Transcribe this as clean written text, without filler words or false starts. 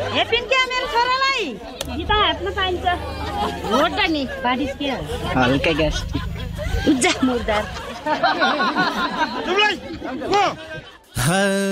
हेपिन क्या मेरो छोरालाई गीता हातमा पाइन्छ रोड नि बाडिस के हल्का ग्यास उज्जा मुर्दार